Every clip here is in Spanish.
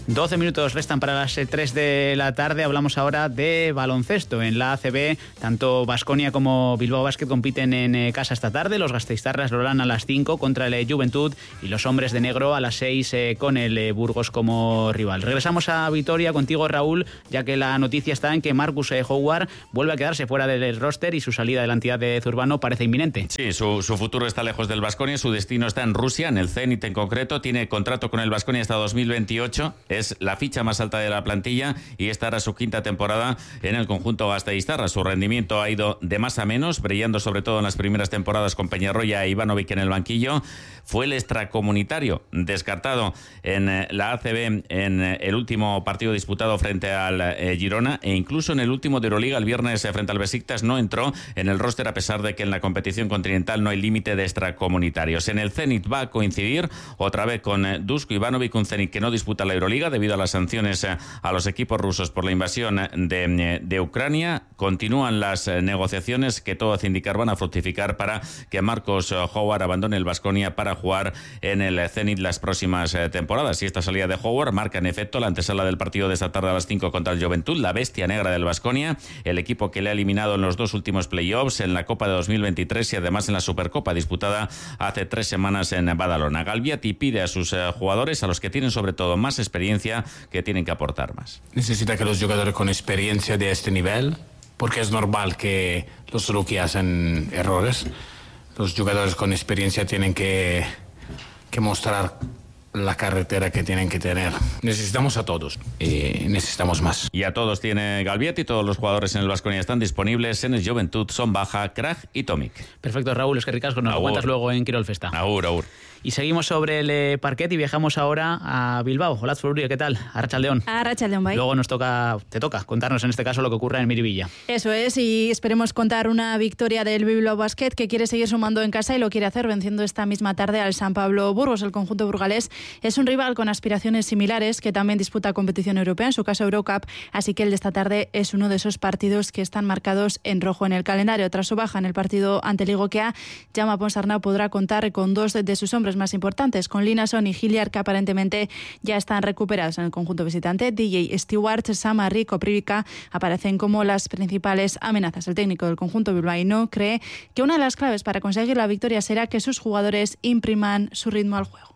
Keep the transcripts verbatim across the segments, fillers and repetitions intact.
doce minutos restan para las tres de la tarde. Hablamos ahora de baloncesto. En la A C B, tanto Baskonia como Bilbao Basket compiten en casa esta tarde. Los gasteiztarras lo harán a las cinco contra el Juventud y los hombres de negro a las seis eh, con el Burgos como rival. Regresamos a Vitoria contigo, Raúl, ya que la noticia está en que Marcus eh, Howard vuelve a quedarse fuera del roster y su salida de la entidad de Zurbano parece inminente. Sí, su, su futuro está lejos del Baskonia, su destino está en Rusia, en el Zenit en concreto. Tiene contrato con el Baskonia hasta dos mil veintiocho. Es la ficha más alta de la plantilla y esta era su quinta temporada en el conjunto gasteiztarra. Su rendimiento ha ido de más a menos, brillando sobre todo en las primeras temporadas con Peñarroya e Ivanovic en el banquillo. Fue el extracomunitario descartado en la A C B en el último partido disputado frente al eh, Girona, e incluso en el último de Euroliga el viernes eh, frente al Besiktas no entró en el roster, a pesar de que en la competición continental no hay límite de extracomunitarios. En el Zenit va a coincidir otra vez con eh, Dusko Ivanovic, un Zenit que no disputa la Euroliga debido a las sanciones eh, a los equipos rusos por la invasión de, eh, de Ucrania. Continúan las eh, negociaciones que todo hace indicar van a fructificar para que Marcus Howard abandone el Baskonia para jugar en el Zenit las próximas eh, temporadas. Y esta salida de Howard marca en efecto la antesala del partido de esta tarde a las cinco contra el Juventud, la bestia negra del Baskonia, el equipo que le ha eliminado en los dos últimos playoffs, en la Copa de dos mil veintitrés y además en la Supercopa disputada hace tres semanas en Badalona. Galbiati pide a sus eh, jugadores, a los que tienen sobre todo más experiencia, que tienen que aportar más. Necesita que los jugadores con experiencia de este nivel, porque es normal que los rookies hacen errores. Los jugadores con experiencia tienen que, que mostrar la carretera que tienen que tener. Necesitamos a todos y necesitamos más. Y a todos tiene Galbiati. Todos los jugadores en el Baskonia están disponibles. En el Juventud son Baja, Krag y Tomic. Perfecto, Raúl, es que ricasco, nos lo cuentas luego en Quirol Festa. Agur, agur. Y seguimos sobre el eh, parquet y viajamos ahora a Bilbao. Hola, Zururi, ¿qué tal? Arratsaldeon. Arratsaldeon, bai. Luego nos toca, te toca contarnos en este caso lo que ocurre en Miribilla. Eso es, y esperemos contar una victoria del Bilbao Basket, que quiere seguir sumando en casa y lo quiere hacer venciendo esta misma tarde al San Pablo Burgos. El conjunto burgalés es un rival con aspiraciones similares, que también disputa competición europea, en su caso Eurocup, así que el de esta tarde es uno de esos partidos que están marcados en rojo en el calendario. Tras su baja en el partido ante el Igoquea, Jaume Ponsarnau podrá contar con dos de sus hombres más importantes, con Linason y Hilliard, que aparentemente ya están recuperados. En el conjunto visitante, D J Stewart, Samari, Koprivica aparecen como las principales amenazas. El técnico del conjunto bilbaíno cree que una de las claves para conseguir la victoria será que sus jugadores impriman su ritmo al juego.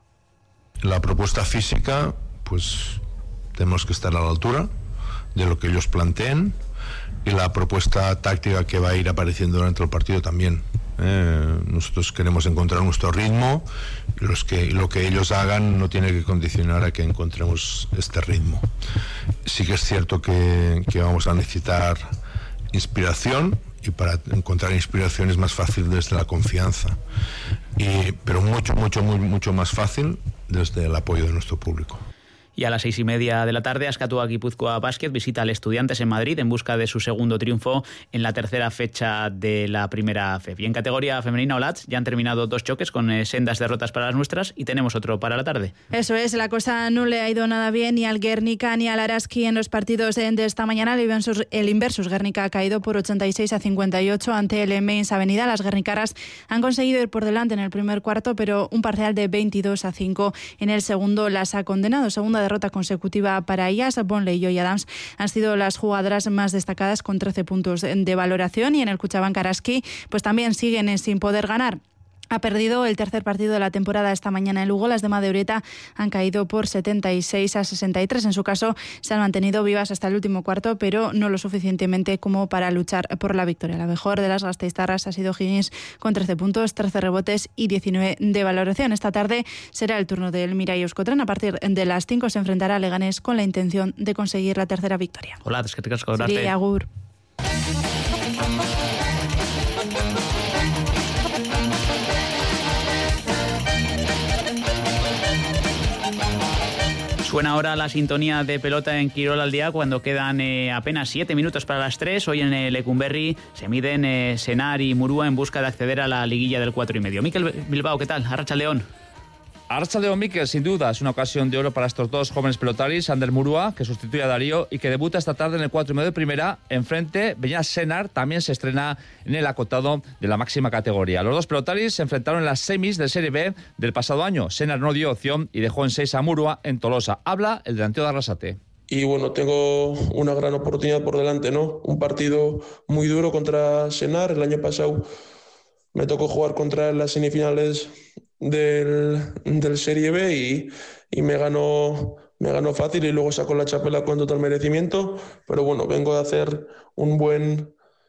La propuesta física, pues tenemos que estar a la altura de lo que ellos planteen, y la propuesta táctica que va a ir apareciendo durante el partido también. Eh, nosotros queremos encontrar nuestro ritmo, y los que, lo que ellos hagan no tiene que condicionar a que encontremos este ritmo. Sí que es cierto que, que vamos a necesitar inspiración, y para encontrar inspiración es más fácil desde la confianza, y, pero mucho, mucho, muy, mucho más fácil desde el apoyo de nuestro público. Y a las seis y media de la tarde, Azkatua Guipúzcoa Basket visita al Estudiantes en Madrid en busca de su segundo triunfo en la tercera fecha de la primera F E P. Y en categoría femenina, Olatz, ya han terminado dos choques con eh, sendas derrotas para las nuestras, y tenemos otro para la tarde. Eso es, la cosa no le ha ido nada bien ni al Guernica ni al Araski en los partidos de, de esta mañana. El Inversus, el Inversus Guernica ha caído por ochenta y seis a cincuenta y ocho ante el Mainz Avenida. Las guernicaras han conseguido ir por delante en el primer cuarto, pero un parcial de veintidós a cinco en el segundo las ha condenado. Segunda derrota consecutiva para ellas. Bonley y Joy Adams han sido las jugadoras más destacadas con trece puntos de valoración, y en el Cuchabank Araski pues también siguen sin poder ganar. Ha perdido el tercer partido de la temporada esta mañana en Lugo. Las de Madeureta han caído por setenta y seis a sesenta y tres. En su caso, se han mantenido vivas hasta el último cuarto, pero no lo suficientemente como para luchar por la victoria. La mejor de las gasteiztarras ha sido Higgins con trece puntos, trece rebotes y diecinueve de valoración. Esta tarde será el turno del Mirai Euskotren. A partir de las cinco se enfrentará a Leganés con la intención de conseguir la tercera victoria. Hola, es que te casco, gracias. Sí, agur. Suena ahora la sintonía de pelota en Quirol al día cuando quedan eh, apenas siete minutos para las tres. Hoy en el Lecumberri se miden eh, Senar y Murúa en busca de acceder a la liguilla del cuatro y medio. Mikel Bilbao, ¿qué tal? Arratsaldeon. Arratsaldeon, Mikel, sin duda es una ocasión de oro para estos dos jóvenes pelotaris, Ander Murua, que sustituye a Darío y que debuta esta tarde en el cuatro y medio de primera. Enfrente, Beñat Senar también se estrena en el acotado de la máxima categoría. Los dos pelotaris se enfrentaron en las semis del Serie B del pasado año. Senar no dio opción y dejó en seis a Murua en Tolosa. Habla el delantero de Arrasate. Y bueno, tengo una gran oportunidad por delante, ¿no? Un partido muy duro contra Senar. El año pasado me tocó jugar contra él en las semifinales del, del Serie B y, y me ganó, me ganó fácil y luego sacó la chapela con total merecimiento. Pero bueno, vengo de hacer un buen,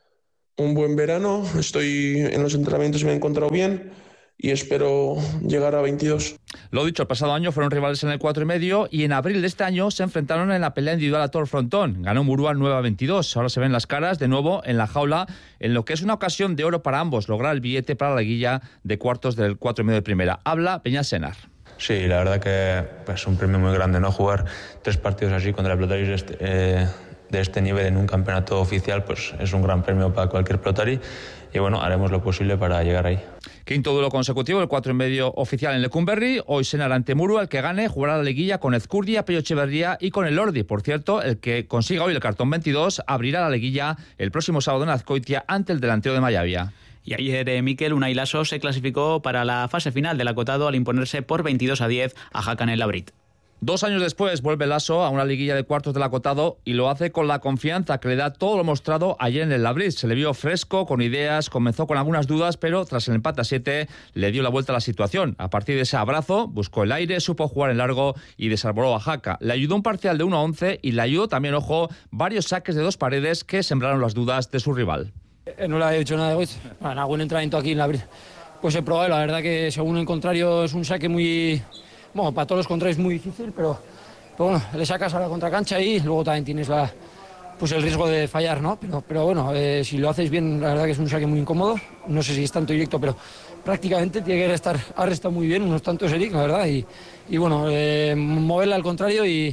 un buen verano. Estoy en los entrenamientos y me he encontrado bien y espero llegar a veintidós. Lo dicho, el pasado año fueron rivales en el cuatro y medio y en abril de este año se enfrentaron en la pelea individual a todo el frontón. Ganó Murua nueve a veintidós. Ahora se ven las caras de nuevo en la jaula, en lo que es una ocasión de oro para ambos, lograr el billete para la liguilla de cuartos del cuatro y medio de primera. Habla Beñat Senar. Sí, la verdad que es pues, un premio muy grande, ¿no? Jugar tres partidos así contra el pelotari de este, eh, de este nivel en un campeonato oficial, pues es un gran premio para cualquier pelotari. Y bueno, haremos lo posible para llegar ahí. Quinto duelo consecutivo, el cuatro y medio oficial en Lecumberri. Hoy Senar ante Murua. El que gane jugará la liguilla con Ezcurdia, Pello Echeverría y con el Lordi. Por cierto, el que consiga hoy el cartón veintidós abrirá la liguilla el próximo sábado en Azcoitia ante el delantero de Mayavia. Y ayer, eh, Mikel, Unai Laso se clasificó para la fase final del acotado al imponerse por veintidós a diez a Jaca en el Labrit. Dos años después vuelve Laso a una liguilla de cuartos del acotado y lo hace con la confianza que le da todo lo mostrado ayer en el Labrit. Se le vio fresco, con ideas, comenzó con algunas dudas, pero tras el empate a siete le dio la vuelta a la situación. A partir de ese abrazo, buscó el aire, supo jugar en largo y desarboló a Jaca. Le ayudó un parcial de uno a once y le ayudó también, ojo, varios saques de dos paredes que sembraron las dudas de su rival. No le había dicho nada de hoy. En algún entrenamiento aquí en Labrit pues he probado, la verdad que según el contrario es un saque muy... Bueno, para todos los contrarios es muy difícil, pero, pero bueno, le sacas a la contracancha y luego también tienes la, pues el riesgo de fallar, ¿no? Pero, pero bueno, eh, si lo haces bien, la verdad que es un saque muy incómodo. No sé si es tanto directo, pero prácticamente tiene que estar arrestado muy bien, unos tantos Eric, la verdad. Y, y bueno, eh, moverla al contrario y,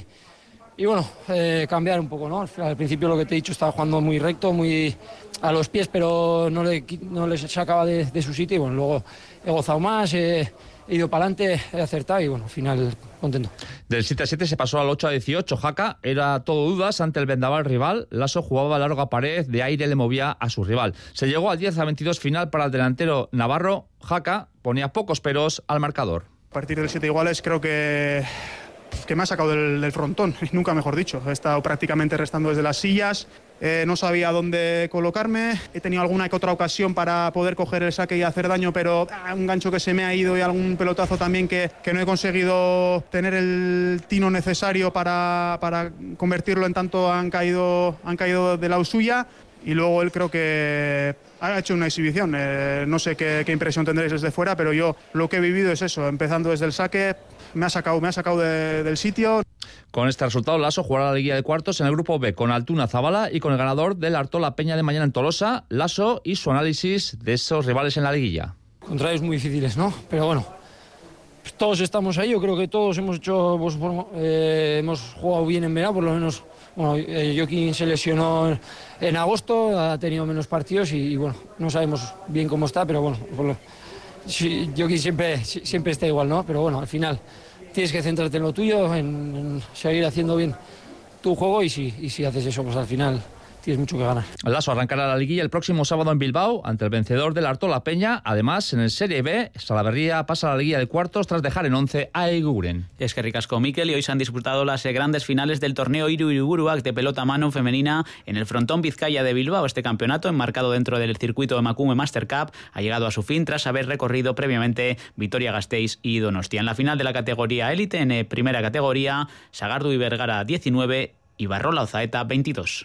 y bueno, eh, cambiar un poco, ¿no? Al principio lo que te he dicho, estaba jugando muy recto, muy a los pies, pero no le, no le sacaba de, de su sitio y bueno, luego he gozado más, eh, he ido para adelante, he acertado y bueno, al final contento. Del siete a siete se pasó al ocho a dieciocho. Jaca era todo dudas ante el vendaval rival. Laso jugaba a larga pared, de aire le movía a su rival. Se llegó al diez a veintidós final para el delantero navarro. Jaca ponía pocos peros al marcador. A partir del siete iguales creo que, que me ha sacado del, del frontón, nunca mejor dicho. He estado prácticamente restando desde las sillas. Eh, no sabía dónde colocarme, he tenido alguna que otra ocasión para poder coger el saque y hacer daño, pero ah, un gancho que se me ha ido y algún pelotazo también que, que no he conseguido tener el tino necesario para, para convertirlo en tanto han caído, han caído de lado suya. Y luego él creo que ha hecho una exhibición, eh, no sé qué, qué impresión tendréis desde fuera, pero yo lo que he vivido es eso, empezando desde el saque, me ha sacado, me ha sacado de, del sitio. Con este resultado, Laso jugará la liguilla de cuartos en el grupo B con Altuna Zabala y con el ganador del Artola Peña de mañana en Tolosa, Laso y su análisis de esos rivales en la liguilla. Contrarios muy difíciles, ¿no? Pero bueno, pues todos estamos ahí, yo creo que todos hemos hecho, pues, bueno, eh, hemos jugado bien en verano, por lo menos. Bueno, eh, Joaquín se lesionó en agosto, ha tenido menos partidos y, y bueno, no sabemos bien cómo está, pero bueno, por lo, sí, Joaquín siempre, siempre está igual, ¿no? Pero bueno, al final tienes que centrarte en lo tuyo, en, en seguir haciendo bien tu juego y si, y si haces eso, pues al final tienes mucho que ganar. Laso arrancará la liguilla el próximo sábado en Bilbao ante el vencedor del Artola Peña. Además, en el Serie B, Salaberría pasa a la liguilla de cuartos tras dejar en once a Eguren. Es que ricasco, Mikel, y hoy se han disputado las grandes finales del torneo Iruiruburuak de pelota mano femenina en el frontón Vizcaya de Bilbao. Este campeonato, enmarcado dentro del circuito Emakume Master Cup, ha llegado a su fin tras haber recorrido previamente Vitoria-Gasteiz y Donostia. En la final de la categoría élite, en primera categoría, Sagardu y Vergara diecinueve y Barrola Ozaeta veintidós.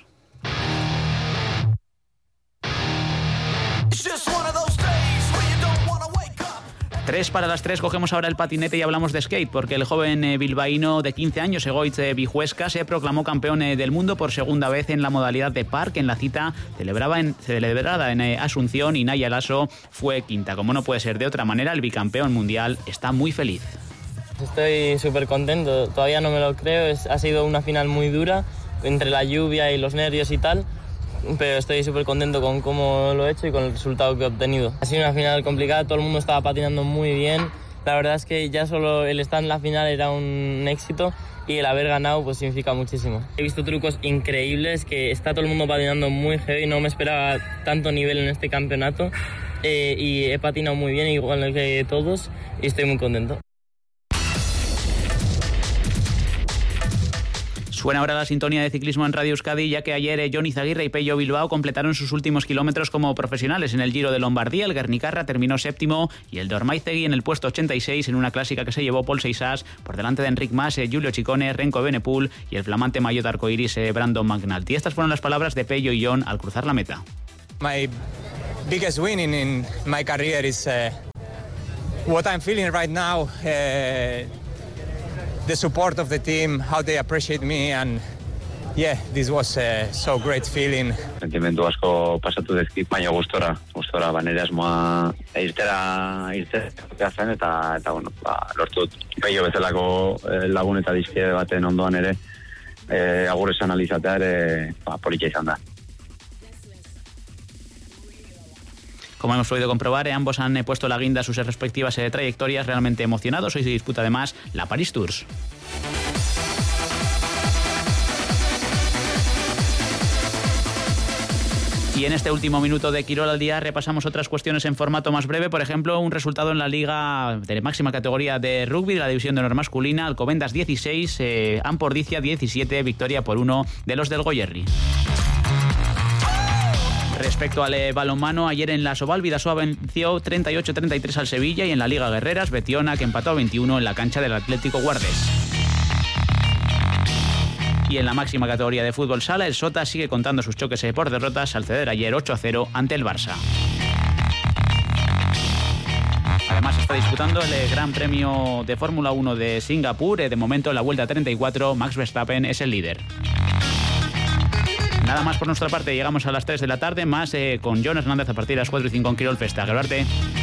Tres para las tres, cogemos ahora el patinete y hablamos de skate, porque el joven eh, bilbaíno de quince años, Egoitz eh, Vijuesca, se proclamó campeón eh, del mundo por segunda vez en la modalidad de park. En la cita celebraba en, celebrada en eh, Asunción, y Naya Lasso fue quinta. Como no puede ser de otra manera, el bicampeón mundial está muy feliz. Estoy súper contento, todavía no me lo creo, es, ha sido una final muy dura, entre la lluvia y los nervios y tal, pero estoy súper contento con cómo lo he hecho y con el resultado que he obtenido. Ha sido una final complicada, todo el mundo estaba patinando muy bien, la verdad es que ya solo el estar en la final era un éxito y el haber ganado pues significa muchísimo. He visto trucos increíbles, que está todo el mundo patinando muy heavy, no me esperaba tanto nivel en este campeonato eh, y he patinado muy bien, igual que todos, y estoy muy contento. Suena ahora la sintonía de ciclismo en Radio Euskadi, ya que ayer Jon Izaguirre y Pello Bilbao completaron sus últimos kilómetros como profesionales en el Giro de Lombardía. El Guernicarra terminó séptimo y el Dormaizegui en el puesto ochenta y seis en una clásica que se llevó Paul Seixas por delante de Enric Mas, Giulio Ciccone, Renko Evenepoel y el flamante maillot arcoiris Brandon McNulty. Estas fueron las palabras de Pello y Jon al cruzar la meta. My biggest win in, in my career is uh, what I'm feeling right now. Uh, the support of the team, how they appreciate me, and yeah, this was a so great feeling. Sentimendu asko pasatu dezkit, baina gustora, gustora, banere asmoa irtera, irtera zen, eta, eta bueno, ba, lortu Pello bezalako lagun eta dizkide baten ondoan ere, eh, agur esan alizatea ere, ba, politxa izan da. Como hemos podido comprobar, eh, ambos han eh, puesto la guinda a sus respectivas eh, trayectorias, realmente emocionados. Hoy se disputa además la Paris Tours. Y en este último minuto de Quirol al día repasamos otras cuestiones en formato más breve. Por ejemplo, un resultado en la liga de máxima categoría de rugby de la división de honor masculina. Alcobendas dieciséis, eh, Ampordicia diecisiete, victoria por uno de los del Goierri. Respecto al eh, balonmano, ayer en la Soval Bidasoa venció treinta y ocho a treinta y tres al Sevilla, y en la Liga Guerreras Betiona, que empató a veintiuno en la cancha del Atlético Guardés. Y en la máxima categoría de fútbol sala, el Sota sigue contando sus choques eh, por derrotas al ceder ayer ocho a cero ante el Barça. Además está disputando el eh, Gran Premio de Fórmula uno de Singapur. Eh, de momento en la vuelta treinta y cuatro, Max Verstappen es el líder. Nada más por nuestra parte, llegamos a las tres de la tarde, más eh, con Jon Hernández a partir de las cuatro y cinco en Quirol Festa. Gerarte.